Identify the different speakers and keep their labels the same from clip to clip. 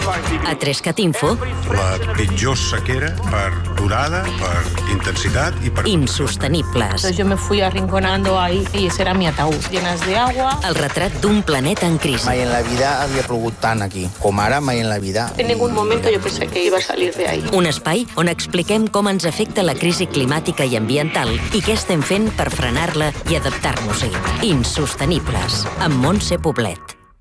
Speaker 1: A 3CAT Info,
Speaker 2: la pitjor sequera per durada, per intensitat i per...
Speaker 1: insostenibles.
Speaker 3: Yo me fui arrinconando ahí y ese era mi ataúd, llenas de agua.
Speaker 1: El retrat d'un planeta en crisi.
Speaker 4: Mai en la vida havia plogut tant aquí, com ara mai en la vida.
Speaker 3: En ningún momento yo pensé que iba a salir de ahí.
Speaker 1: Un espai on expliquem com ens afecta la crisi climàtica i ambiental i què estem fent per frenar-la i adaptar-nos-hi. Insostenibles, amb Montse Poblet.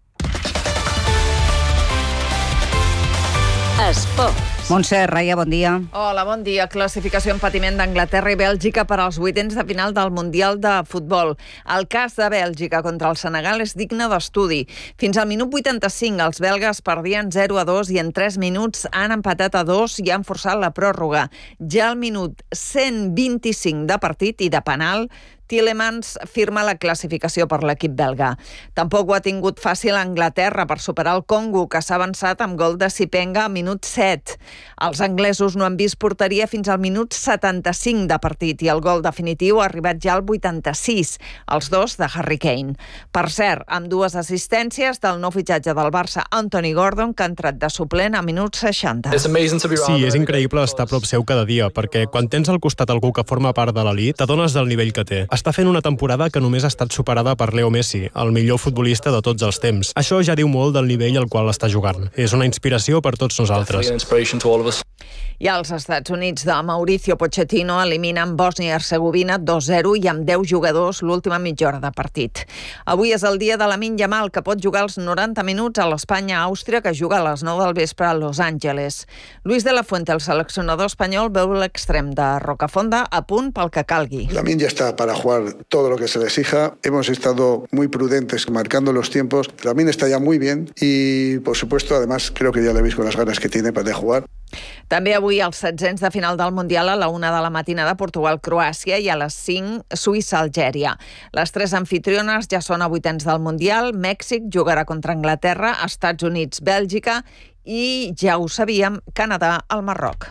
Speaker 1: Esport.
Speaker 5: Montse, Raia, bon dia.
Speaker 6: Hola, bon dia. Classificació en patiment d'Anglaterra i Bèlgica per als vuitens de final del Mundial de Futbol. El cas de Bèlgica contra el Senegal és digne d'estudi. Fins al minut 85 els belgues perdien 0-2 i en 3 minuts han empatat a 2 i han forçat la pròrroga. Ja al minut 125 de partit i de penal, Tielemans firma la classificació per l'equip belga. Tampoc ho ha tingut fàcil Anglaterra per superar el Congo, que s'ha avançat amb gol de Sipenga a minut 7. Els anglesos no han vist porteria fins al minut 75 de partit i el gol definitiu ha arribat ja al 86, els dos de Harry Kane. Per cert, amb 2 assistències del nou fitxatge del Barça, Anthony Gordon, que ha entrat de suplent a minut 60.
Speaker 7: Sí, és increïble estar a prop seu cada dia, perquè quan tens al costat algú que forma part de l'elit, t'adones del nivell que té. Està fent una temporada que només ha estat superada per Leo Messi, el millor futbolista de tots els temps. Això ja diu molt del nivell al qual està jugant. És una inspiració per tots nosaltres.
Speaker 6: I als Estats Units de Mauricio Pochettino eliminen Bòsnia i Hercegovina 2-0 i amb 10 jugadors l'última mitja hora de partit. Avui és el dia de Lamine Yamal, que pot jugar els 90 minuts a l'Espanya-Àustria, que juga a les 9 del vespre a Los Angeles. Luis de la Fuente, el seleccionador espanyol, veu l'extrem de Rocafonda a punt pel que calgui.
Speaker 8: Lamine ya está para jugar todo lo que se le exija. Hemos estado muy prudentes marcando los tiempos. Lamine está ya muy bien y, por supuesto, además, creo que ya le veis con las ganas que tiene para jugar.
Speaker 6: També avui els 16 de final del Mundial a la 1 de la matinada Portugal-Croàcia i a les 5 Suïssa-Algèria. Les 3 anfitriones ja són a vuitens del Mundial. Mèxic jugarà contra Anglaterra, Estats Units, Bèlgica i, ja ho sabíem, Canadà al Marroc.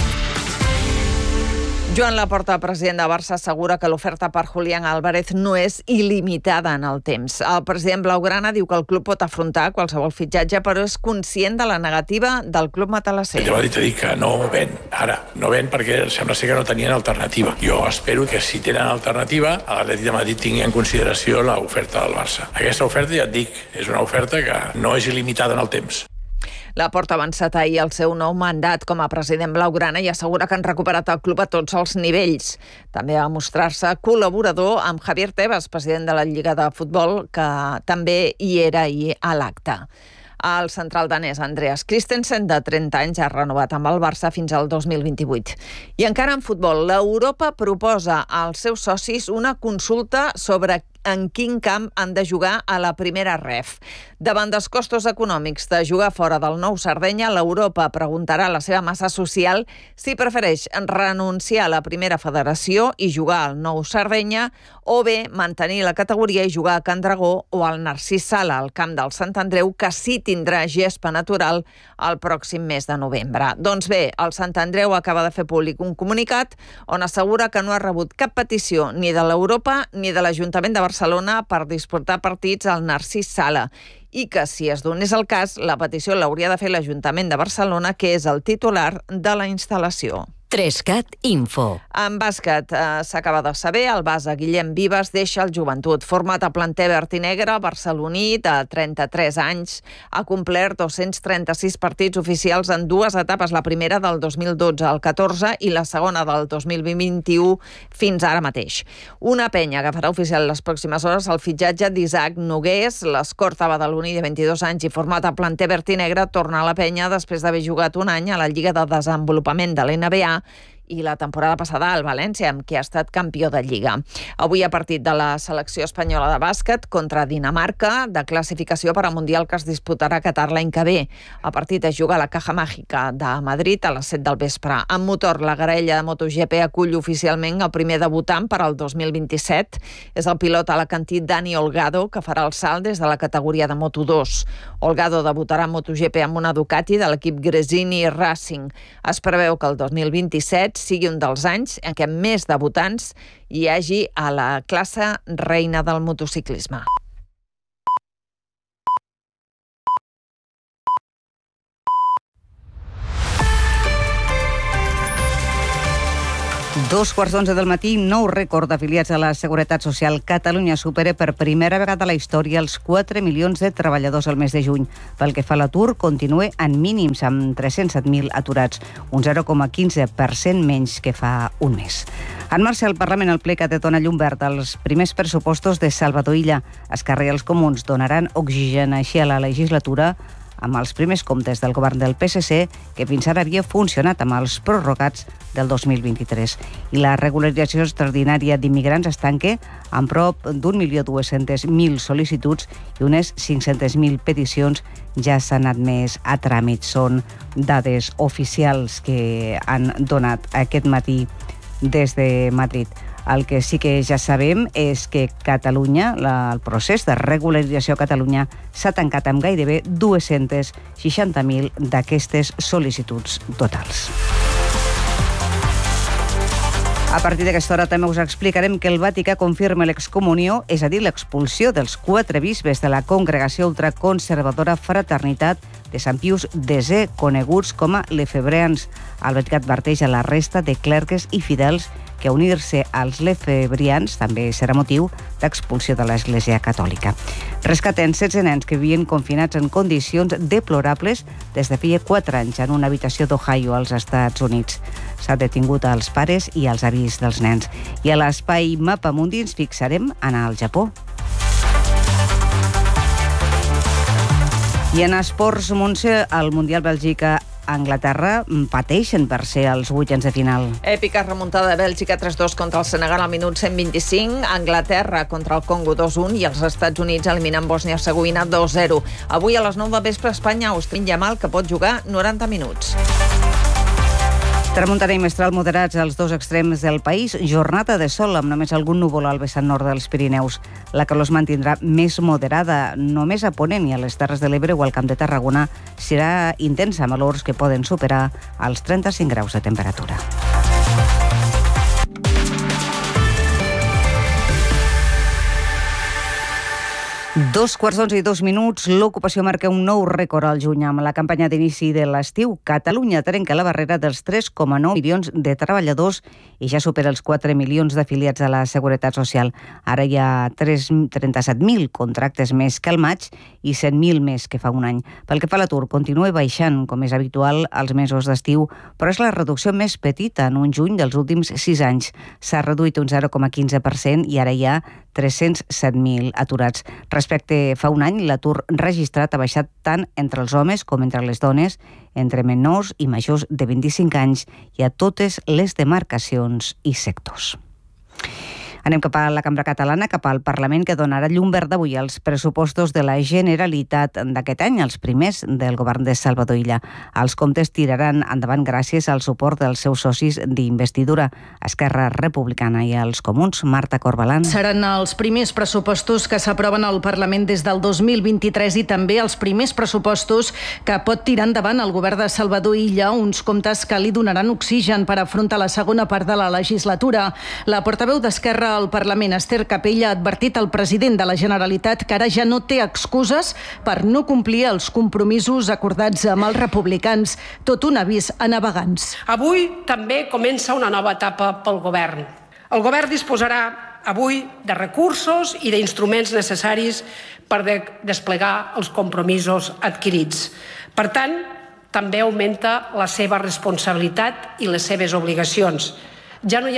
Speaker 6: Joan Laporta, president de Barça, assegura que l'oferta per Julián Álvarez no és il·limitada en el temps. El president blaugrana diu que el club pot afrontar qualsevol fitxatge, però és conscient de la negativa del club matalasser.
Speaker 9: Jo t'he dit que no ven, ara. No ven perquè sembla ser que no tenien alternativa. Jo espero que si tenen alternativa, l'Atlètic de Madrid tingui en consideració l'oferta del Barça. Aquesta oferta, ja et dic, és una oferta que no és il·limitada en el temps.
Speaker 6: Laporta ha avançat ahir el seu nou mandat com a president blaugrana i assegura que han recuperat el club a tots els nivells. També va mostrar-se col·laborador amb Javier Tebas, president de la Lliga de Futbol, que també hi era ahir a l'acte. El central danès Andreas Christensen, de 30 anys, ha renovat amb el Barça fins al 2028. I encara en futbol, l'Europa proposa als seus socis una consulta sobre en quin camp han de jugar a la primera ref. Davant dels costos econòmics de jugar fora del Nou Sardenya, l'Europa preguntarà a la seva massa social si prefereix renunciar a la primera federació i jugar al Nou Sardenya o bé mantenir la categoria i jugar a Can Dragó o al Narcís Sala, al camp del Sant Andreu, que sí tindrà gespa natural el pròxim mes de novembre. Doncs bé, el Sant Andreu acaba de fer públic un comunicat on assegura que no ha rebut cap petició ni de l'Europa ni de l'Ajuntament de Barcelona per disputar partits al Narcís Sala i que, si es donés el cas, la petició l'hauria de fer l'Ajuntament de Barcelona, que és el titular de la instal·lació.
Speaker 1: 3CAT Info.
Speaker 6: En bàsquet, s'acaba de saber, el base Guillem Vives deixa el Joventut. Format a planter verd i negre, barceloní, de 33 anys, ha complert 236 partits oficials en 2 etapes, la primera del 2012 al 14 i la segona del 2021 fins ara mateix. Una penya que farà oficial les pròximes hores el fitxatge d'Isaac Nogués, l'escorta badaloní de 22 anys i format a planter verd i negre, torna a la penya després d'haver jugat un any a la Lliga de Desenvolupament de l'NBA i la temporada passada al València, amb qui ha estat campió de Lliga. Avui a partit de la selecció espanyola de bàsquet contra Dinamarca, de classificació per al Mundial que es disputarà a Qatar l'any que ve. El partit es juga a la Caja Mágica de Madrid a les 7 del vespre. En motor, la graella de MotoGP acull oficialment el primer debutant per al 2027. És el pilot alacantí Dani Olgado, que farà el salt des de la categoria de Moto2. Olgado debutarà en MotoGP amb una Ducati de l'equip Gresini Racing. Es preveu que el 2027 sigui un dels anys en què més debutants hi hagi a la classe reina del motociclisme.
Speaker 5: 2:15 del matí, nou rècord d'afiliats a la Seguretat Social. Catalunya supera per primera vegada a la història els 4 milions de treballadors al mes de juny. Pel que fa a l'atur, continua en mínims, amb 307.000 aturats, un 0,15% menys que fa un mes. En marxa al Parlament el ple que té dona llum verd als primers pressupostos de Salvador Illa. Esquerra i els Comuns donaran oxigen així a la legislatura amb els primers comptes del govern del PSC, que fins ara havia funcionat amb els prorrogats del 2023. I la regularització extraordinària d'immigrants es tanca amb prop d'1.200.000 sol·licituds i unes 500.000 peticions ja s'han admès a tràmit. Són dades oficials que han donat aquest matí des de Madrid. El que sí que ja sabem és que Catalunya, el procés de regularització a Catalunya s'ha tancat amb gairebé 260.000 d'aquestes sol·licituds totals. A partir d'aquesta hora també us explicarem que el Vaticà confirma l'excomunió, és a dir, l'expulsió dels 4 bisbes de la congregació ultraconservadora Fraternitat de Sant Pius X, coneguts com a lefebvrians. El Vaticà adverteix a la resta de clergues i fidels que unir-se als lefebvrians també serà motiu d'expulsió de l'Església Catòlica. Rescaten 16 nens que vivien confinats en condicions deplorables des de feia 4 anys en una habitació d'Ohio, als Estats Units. S'ha detingut als pares i als avis dels nens. I a l'espai Mapamundi ens fixarem en el Japó. I en esports, Montse, el Mundial Bèlgica-Anglaterra pateixen per ser els vuitens de final.
Speaker 6: Èpica remuntada de Bèlgica 3-2 contra el Senegal al minut 125, Anglaterra contra el Congo 2-1 i els Estats Units eliminant Bòsnia-Hercegovina 2-0. Avui a les 9 del vespre Espanya-Àustria, Yamal, que pot jugar 90 minuts.
Speaker 5: Tramuntana i mestral moderats als dos extrems del país. Jornada de sol amb només algun núvol al vessant nord dels Pirineus. La calor es mantindrà més moderada. Només a Ponent i a les Terres de l'Ebre o al Camp de Tarragona serà intensa, amb valors que poden superar els 35 graus de temperatura. Dos quarts d'11 i 2 minuts, l'ocupació marca un nou rècord al juny. Amb la campanya d'inici de l'estiu, Catalunya trenca la barrera dels 3,9 milions de treballadors i ja supera els 4 milions d'afiliats a la Seguretat Social. Ara hi ha 37.000 contractes més que al maig i 100.000 més que fa un any. Pel que fa a l'atur, continua baixant, com és habitual, als mesos d'estiu, però és la reducció més petita en un juny dels últims 6 anys. S'ha reduït un 0,15% i ara hi ha 307.000 aturats. Respecte fa un any, l'atur registrat ha baixat tant entre els homes com entre les dones, entre menors i majors de 25 anys i a totes les demarcacions i sectors. Anem cap a la Cambra Catalana, cap al Parlament, que donarà llum verda avui als pressupostos de la Generalitat d'aquest any, els primers del govern de Salvador Illa. Els comptes tiraran endavant gràcies al suport dels seus socis d'investidura, Esquerra Republicana i els Comuns. Marta Corbalan.
Speaker 10: Seran els primers pressupostos que s'aproven al Parlament des del 2023 i també els primers pressupostos que pot tirar endavant el govern de Salvador Illa, uns comptes que li donaran oxigen per afrontar la segona part de la legislatura. La portaveu d'Esquerra al Parlament, Esther Capella, ha advertit al president de la Generalitat que ara ja no té excuses per no complir els compromisos acordats amb els republicans. Tot un avís a navegants.
Speaker 11: Avui també comença una nova etapa pel govern. El govern disposarà avui de recursos i d'instruments necessaris per desplegar els compromisos adquirits. Per tant, també augmenta la seva responsabilitat i les seves obligacions. Ja no hi ha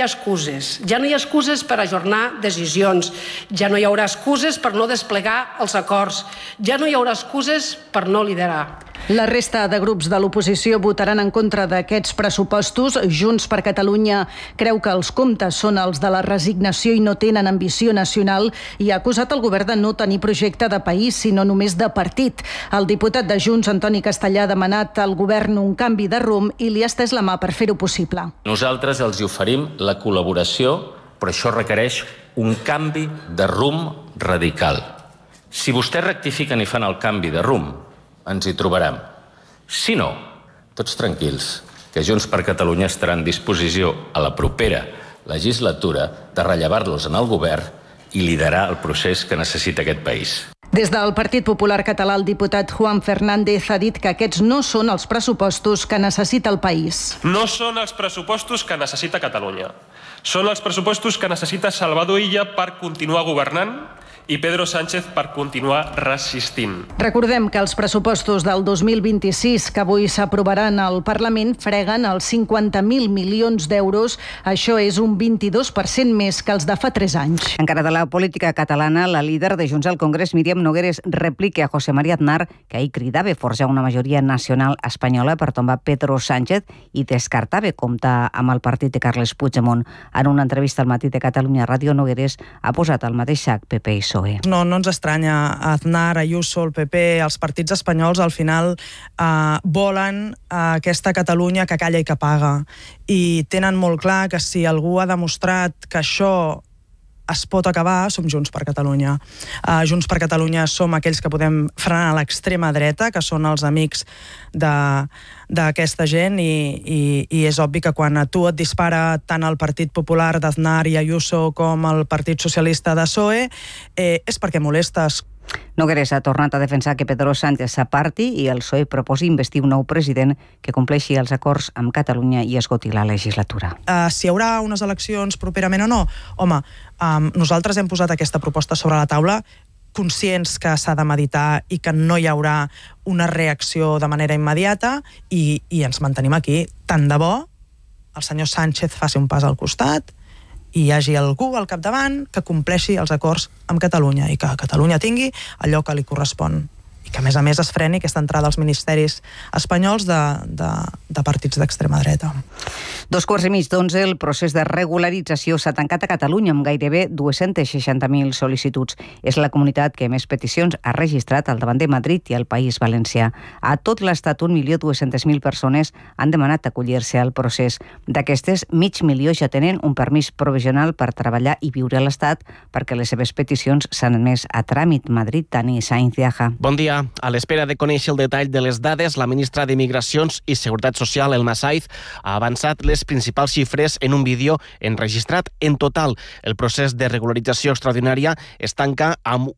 Speaker 11: excuses per ajornar decisions, ja no hi haurà excuses per no desplegar els acords, ja no hi haurà excuses per no liderar.
Speaker 10: La resta de grups de l'oposició votaran en contra d'aquests pressupostos. Junts per Catalunya creu que els comptes són els de la resignació i no tenen ambició nacional i ha acusat el govern de no tenir projecte de país, sinó només de partit. El diputat de Junts, Antoni Castellà, ha demanat al govern un canvi de rumb i li ha estès la mà per fer-ho possible.
Speaker 12: Nosaltres els hi oferim la col·laboració, però això requereix un canvi de rumb radical. Si vostès rectifiquen i fan el canvi de rumb, ens hi trobarem. Si no, tots tranquils, que Junts per Catalunya estarà en disposició a la propera legislatura de rellevar-los en el govern i liderar el procés que necessita aquest país.
Speaker 10: Des del Partit Popular Català, el diputat Juan Fernández ha dit que aquests no són els pressupostos que necessita el país.
Speaker 13: No són els pressupostos que necessita Catalunya. Són els pressupostos que necessita Salvador Illa per continuar governant i Pedro Sánchez per continuar resistint.
Speaker 10: Recordem que els pressupostos del 2026 que avui s'aprovaran al Parlament freguen els 50.000 milions d'euros. Això és un 22% més que els de fa 3 anys.
Speaker 5: Encara de la política catalana, la líder de Junts al Congrés, Míriam Nogueres, replica a José María Aznar, que ahir cridava forjar una majoria nacional espanyola per tombar Pedro Sánchez i descartava comptar amb el partit de Carles Puigdemont. En una entrevista al Matí de Catalunya Ràdio, Nogueres ha posat al mateix sac PP i PSOE.
Speaker 14: No ens estranya. Aznar, Ayuso, el PP, els partits espanyols al final volen aquesta Catalunya que calla i que paga. I tenen molt clar que si algú ha demostrat que això es pot acabar, som Junts per Catalunya. Junts per Catalunya som aquells que podem frenar l'extrema dreta, que són els amics d'aquesta gent, i és obvi que quan a tu et dispara tant el Partit Popular d'Aznar i Ayuso com el Partit Socialista de PSOE, és perquè molestes.
Speaker 5: Nogueres ha tornat a defensar que Pedro Sánchez s'aparti i el PSOE proposi investir un nou president que compleixi els acords amb Catalunya i esgoti la legislatura.
Speaker 14: Si hi haurà unes eleccions properament o no? Home, nosaltres hem posat aquesta proposta sobre la taula conscients que s'ha de meditar i que no hi haurà una reacció de manera immediata i ens mantenim aquí. Tant de bo el senyor Sánchez faci un pas al costat i hi hagi algú al capdavant que compleixi els acords amb Catalunya i que Catalunya tingui allò que li correspon. I que, a més es freni aquesta entrada als ministeris espanyols de partits d'extrema dreta.
Speaker 5: 11:15, el procés de regularització s'ha tancat a Catalunya amb gairebé 260.000 sol·licituds. És la comunitat que més peticions ha registrat al davant de Madrid i al País Valencià. A tot l'estat, 1.200.000 persones han demanat acollir-se al procés. D'aquestes, 500.000 ja tenen un permís provisional per treballar i viure a l'estat perquè les seves peticions s'han admès a tràmit. Madrid, Tani Sainz de Aja.
Speaker 15: Bon dia. A l'espera de conèixer el detall de les dades, la ministra d'Immigracions i Seguretat Social, Elma Saiz, ha avançat les principals xifres en un vídeo enregistrat. En total, el procés de regularització extraordinària es tanca amb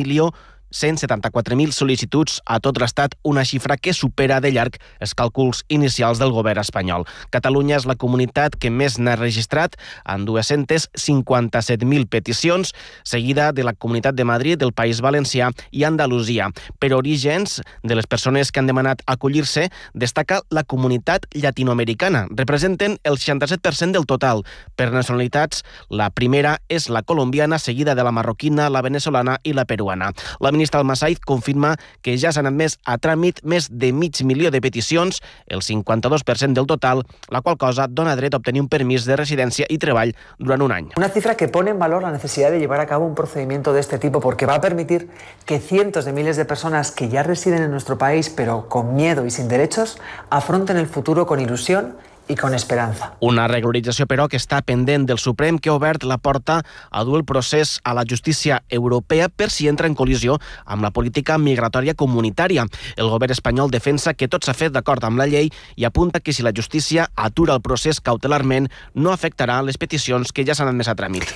Speaker 15: 1.174.000 sol·licituds a tot l'estat, una xifra que supera de llarg els càlculs inicials del govern espanyol. Catalunya és la comunitat que més n'ha registrat, amb 257.000 peticions, seguida de la Comunitat de Madrid, del País Valencià i Andalusia. Per orígens de les persones que han demanat acollir-se, destaca la comunitat llatinoamericana. Representen el 67% del total. Per nacionalitats, la primera és la colombiana, seguida de la marroquina, la venezolana i la peruana. La ministra Elma Saiz confirma que ja s'han admès a tràmit més de 500.000 de peticions, el 52% del total, la qual cosa dona dret a obtenir un permís de residència y treball durant un any.
Speaker 16: Una cifra que pone en valor la necesidad de llevar a cabo un procedimiento de este tipo porque va a permitir que cientos de miles de personas que ya residen en nuestro país pero con miedo y sin derechos afronten el futuro con ilusión i con esperança.
Speaker 15: Una regularització, però, que està pendent del Suprem, que ha obert la porta a dur el procés a la justícia europea per si entra en col·lisió amb la política migratòria comunitària. El govern espanyol defensa que tot s'ha fet d'acord amb la llei i apunta que si la justícia atura el procés cautelarment no afectarà les peticions que ja s'han admès a tràmit.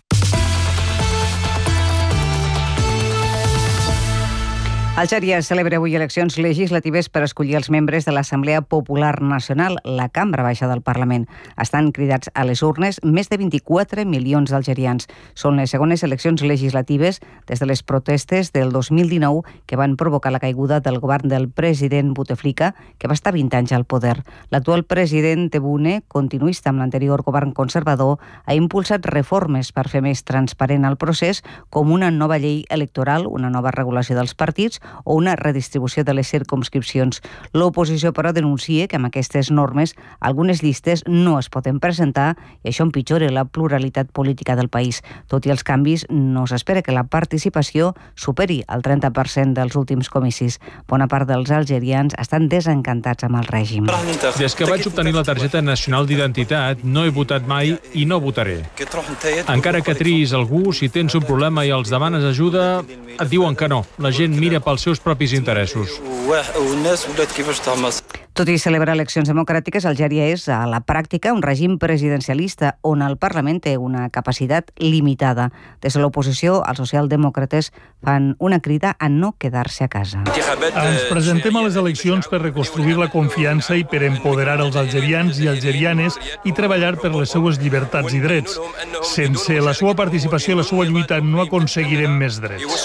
Speaker 5: Algèria celebra avui eleccions legislatives per escollir els membres de l'Assemblea Popular Nacional, la cambra baixa del Parlament. Estan cridats a les urnes més de 24 milions d'algerians. Són les segones eleccions legislatives des de les protestes del 2019 que van provocar la caiguda del govern del president Bouteflika, que va estar 20 anys al poder. L'actual president Tebboune, continuista amb l'anterior govern conservador, ha impulsat reformes per fer més transparent el procés, com una nova llei electoral, una nova regulació dels partits o una redistribució de les circumscripcions. L'oposició, però, denuncia que amb aquestes normes algunes llistes no es poden presentar i això empitjora la pluralitat política del país. Tot i els canvis, no s'espera que la participació superi el 30% dels últims comicis. Bona part dels algerians estan desencantats amb el règim.
Speaker 17: Des que vaig obtenir la targeta nacional d'identitat, no he votat mai i no votaré. Encara que triïs algú, si tens un problema i els demanes ajuda, et diuen que no. La gent mira pels seus propis interessos.
Speaker 5: Tot i celebrar eleccions democràtiques, Algèria és, a la pràctica, un règim presidencialista on el Parlament té una capacitat limitada. Des de l'oposició, els socialdemòcrates fan una crida a no quedar-se a casa.
Speaker 18: Ens presentem a les eleccions per reconstruir la confiança i per empoderar els algerians i algerianes i treballar per les seues llibertats i drets. Sense la seva participació i la seva lluita no aconseguirem més drets.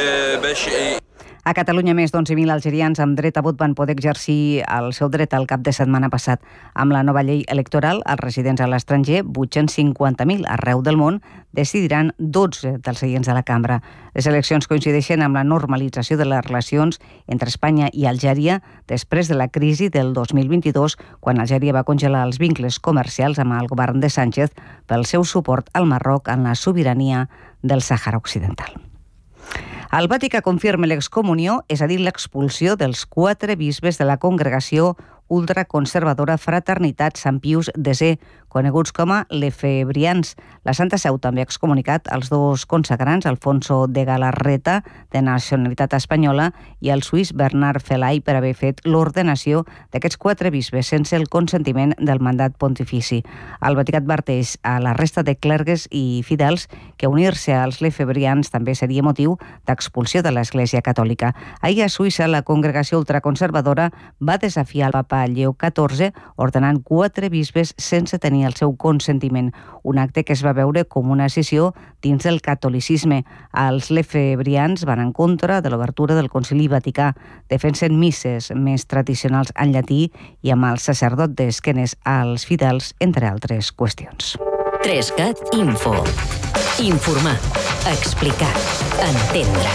Speaker 5: A Catalunya, més d'11.000 algerians amb dret a vot van poder exercir el seu dret al cap de setmana passat. Amb la nova llei electoral, els residents a l'estranger, 850.000 arreu del món, decidiran 12 dels seients de la cambra. Les eleccions coincideixen amb la normalització de les relacions entre Espanya i Algèria després de la crisi del 2022, quan Algèria va congelar els vincles comercials amb el govern de Sánchez pel seu suport al Marroc en la sobirania del Sàhara Occidental. El Vaticà confirma l'excomunió, és a dir, l'expulsió dels 4 bisbes de la congregació ultraconservadora Fraternitat Sant Pius X, coneguts com a lefebrians. La Santa Seu també ha excomunicat els 2 consagrants, Alfonso de Galarreta, de nacionalitat espanyola, i el suís Bernard Felay, per haver fet l'ordenació d'aquests 4 bisbes sense el consentiment del mandat pontifici. El Vaticà adverteix a la resta de clergues i fidels que unir-se als lefebrians també seria motiu d'expulsió de l'Església Catòlica. Ahir a Suïssa, la congregació ultraconservadora va desafiar el papa Lleó XIV, ordenant 4 bisbes sense tenir el seu consentiment, un acte que es va veure com una escissió dins del catolicisme. Els lefebrians van en contra de l'obertura del Concili Vaticà, defensen misses més tradicionals en llatí i amb el sacerdot d'esquenes als fidels, entre altres qüestions.
Speaker 1: 3CAT Info. Informar, explicar, entendre.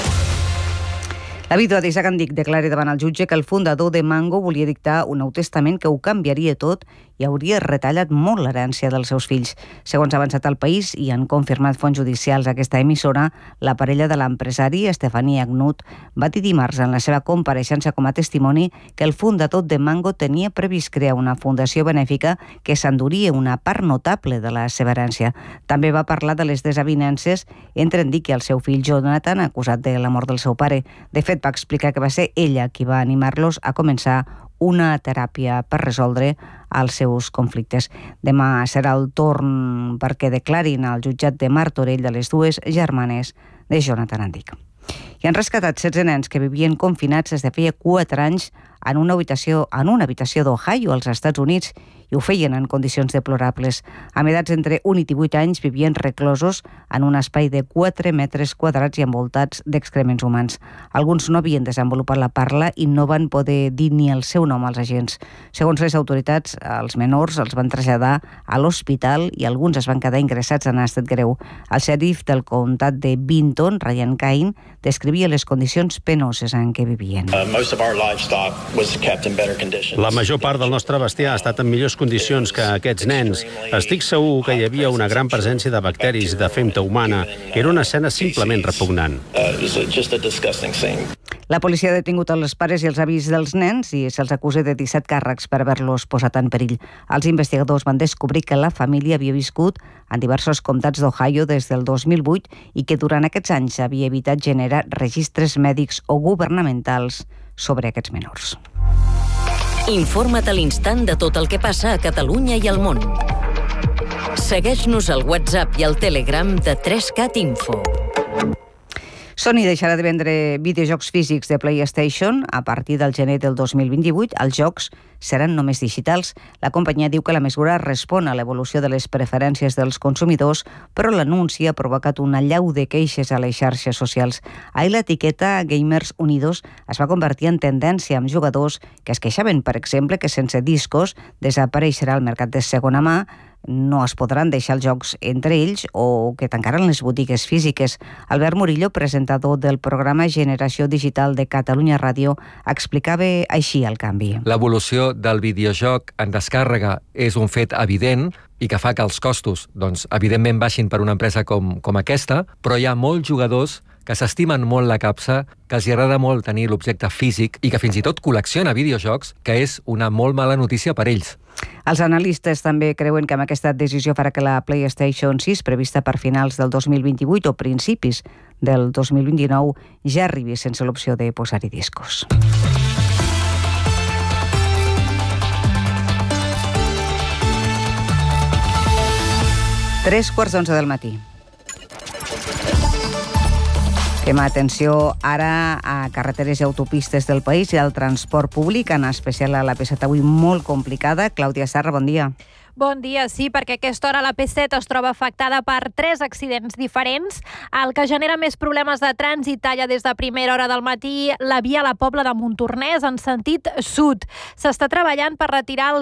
Speaker 5: La vídua d'Isaac Andic declara davant el jutge que el fundador de Mango volia dictar un nou testament que ho canviaria tot i hauria retallat molt l'herència dels seus fills. Segons ha avançat el País i han confirmat fonts judicials a aquesta emissora, la parella de l'empresari, Estefania Agnut, va dir dimarts en la seva compareixença com a testimoni que el fundador de Mango tenia previst crear una fundació benèfica que s'enduria una part notable de la seva herència. També va parlar de les desavinences entre Andic i el seu fill Jonathan, acusat de la mort del seu pare. De fet, va explicar que va ser ella qui va animar-los a començar una teràpia per resoldre els seus conflictes. Demà serà el torn perquè declarin al jutjat de Martorell de les 2 germanes de Jonathan Andic. I han rescatat 16 nens que vivien confinats des de feia 4 anys en una habitació d'Ohio, als Estats Units, i ho feien en condicions deplorables. Amb edats entre 1 i 18 anys vivien reclosos en un espai de 4 metres quadrats i envoltats d'excrements humans. Alguns no havien desenvolupat la parla i no van poder dir ni el seu nom als agents. Segons les autoritats, els menors els van traslladar a l'hospital i alguns es van quedar ingressats en estat greu. El xèrif del comtat de Vinton, Ryan Cain, descrivia les condicions penoses en què vivien.
Speaker 19: La major part del nostre bestiar ha estat en millors condicions que aquests nens. Estic segur que hi havia una gran presència de bacteris de femta humana. Era una escena simplement repugnant.
Speaker 5: La policia ha detingut els pares i els avis dels nens i se'ls acusa de 17 càrrecs per haver-los posat en perill. Els investigadors van descobrir que la família havia viscut en diversos comtats d'Ohio des del 2008 i que durant aquests anys havia evitat generar registres mèdics o governamentals sobre aquests menors.
Speaker 1: Informa't a l'instant de tot el que passa a Catalunya i al món. Segueix-nos al WhatsApp i al Telegram de 3CAT Info.
Speaker 5: Sony deixarà de vendre videojocs físics de PlayStation a partir del gener del 2028. Els jocs seran només digitals. La companyia diu que la mesura respon a l'evolució de les preferències dels consumidors, però l'anunci ha provocat una allau de queixes a les xarxes socials. Ahir l'etiqueta Gamers Unidos es va convertir en tendència amb jugadors que es queixaven, per exemple, que sense discos desapareixerà el mercat de segona mà, no es podran deixar els jocs entre ells o que tancaran les botigues físiques. Albert Murillo, presentador del programa Generació Digital de Catalunya Ràdio, explicava així el canvi.
Speaker 20: L'evolució del videojoc en descàrrega és un fet evident i que fa que els costos, evidentment, baixin per una empresa com aquesta, però hi ha molts jugadors que s'estimen molt la capsa, que els agrada molt tenir l'objecte físic i que fins i tot col·lecciona videojocs, que és una molt mala notícia per ells.
Speaker 5: Els analistes també creuen que amb aquesta decisió farà que la PlayStation 6, prevista per finals del 2028 o principis del 2029, ja arribi sense l'opció de posar-hi discos. 3:15 del matí. Fem atenció ara a carreteres i autopistes del país i al transport públic, en especial a la P7 avui molt complicada. Clàudia Sarra, bon dia.
Speaker 21: Bon dia, sí, perquè a aquesta hora la P7 es troba afectada per 3 accidents diferents. El que genera més problemes de trànsit talla des de primera hora del matí la via a la Pobla de Montornès en sentit sud. S'està treballant per retirar el